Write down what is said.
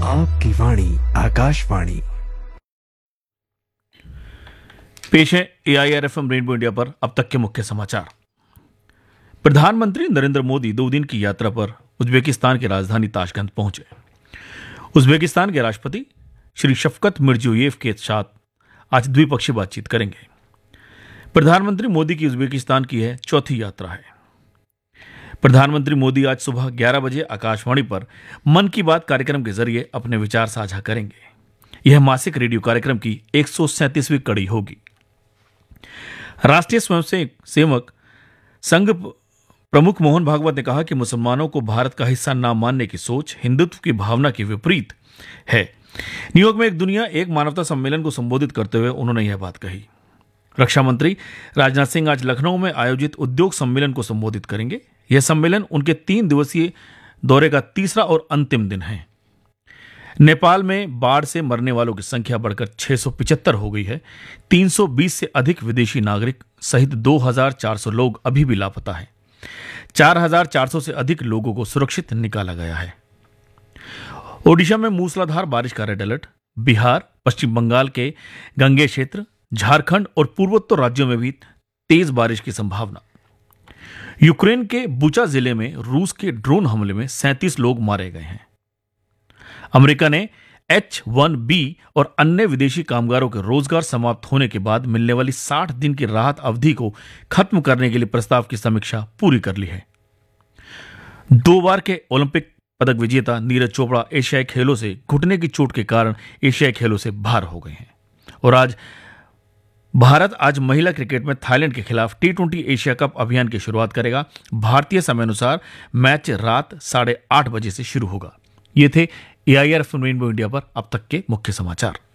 आपकी वाणी आकाशवाणी। पेश है AIR FM रेनबो इंडिया पर अब तक के मुख्य समाचार। प्रधानमंत्री नरेंद्र मोदी 2 दिन की यात्रा पर उज्बेकिस्तान की राजधानी ताशकंद पहुंचे। उज्बेकिस्तान के राष्ट्रपति श्री शफकत मिर्जियोयेव के साथ आज द्विपक्षीय बातचीत करेंगे। प्रधानमंत्री मोदी की उज्बेकिस्तान की यह चौथी यात्रा है। प्रधानमंत्री मोदी आज सुबह 11 बजे आकाशवाणी पर मन की बात कार्यक्रम के जरिए अपने विचार साझा करेंगे। यह मासिक रेडियो कार्यक्रम की 137वीं कड़ी होगी। राष्ट्रीय स्वयंसेवक संघ प्रमुख मोहन भागवत ने कहा कि मुसलमानों को भारत का हिस्सा न मानने की सोच हिंदुत्व की भावना के विपरीत है। न्यूयॉर्क में एक दुनिया एक मानवता सम्मेलन को संबोधित करते हुए उन्होंने यह बात कही। रक्षा मंत्री राजनाथ सिंह आज लखनऊ में आयोजित उद्योग सम्मेलन को संबोधित करेंगे। यह सम्मेलन उनके 3 दिवसीय दौरे का तीसरा और अंतिम दिन है। नेपाल में बाढ़ से मरने वालों की संख्या बढ़कर 675 हो गई है। 320 से अधिक विदेशी नागरिक सहित 2400 लोग अभी भी लापता हैं। 4400 से अधिक लोगों को सुरक्षित निकाला गया है। ओडिशा में मूसलाधार बारिश का रेड अलर्ट। बिहार, पश्चिम बंगाल के गंगे क्षेत्र, झारखंड और पूर्वोत्तर राज्यों में भी तेज बारिश की संभावना। यूक्रेन के बुचा जिले में रूस के ड्रोन हमले में 37 लोग मारे गए हैं। अमेरिका ने H-1B और अन्य विदेशी कामगारों के रोजगार समाप्त होने के बाद मिलने वाली 60 दिन की राहत अवधि को खत्म करने के लिए प्रस्ताव की समीक्षा पूरी कर ली है। 2 बार के ओलंपिक पदक विजेता नीरज चोपड़ा एशियाई खेलों से घुटने की चोट के कारण एशियाई खेलों से बाहर हो गए हैं। और भारत आज महिला क्रिकेट में थाईलैंड के खिलाफ T20 एशिया कप अभियान की शुरुआत करेगा। भारतीय समय अनुसार मैच रात 8:30 बजे से शुरू होगा। ये थे AIR FM रेनबो इंडिया पर अब तक के मुख्य समाचार।